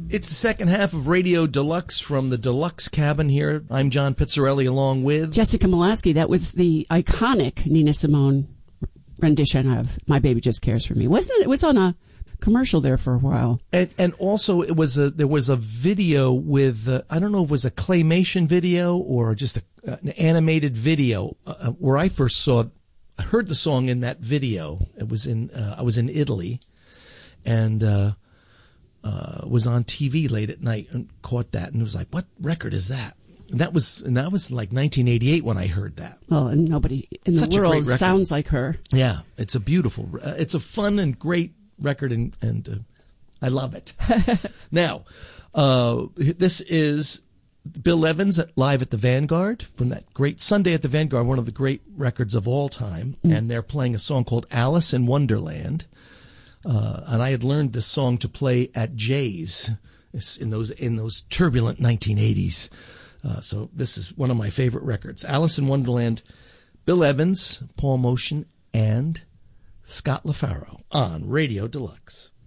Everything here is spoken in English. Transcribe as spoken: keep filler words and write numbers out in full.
It's the second half of Radio Deluxe from the Deluxe Cabin here. I'm John Pizzarelli along with... Jessica Molaski. That was the iconic Nina Simone rendition of My Baby Just Cares For Me. Wasn't it? It was on a commercial there for a while. And, and also it was a, there was a video with, uh, I don't know if it was a claymation video or just a, an animated video uh, where I first saw, I heard the song in that video. It was in, uh, I was in Italy and... Uh, Uh, was on T V late at night and caught that and was like, what record is that? And that was and that was like nineteen eighty-eight when I heard that. Well, and nobody in Such the world sounds like her. Yeah, it's a beautiful, uh, it's a fun and great record, and, and uh, I love it. Now, uh, this is Bill Evans at, live at the Vanguard from that great Sunday at the Vanguard, one of the great records of all time, mm. and they're playing a song called Alice in Wonderland. Uh, and I had learned this song to play at Jay's in those in those turbulent nineteen eighties. Uh, so this is one of my favorite records. Alice in Wonderland, Bill Evans, Paul Motian, and Scott LaFaro on Radio Deluxe.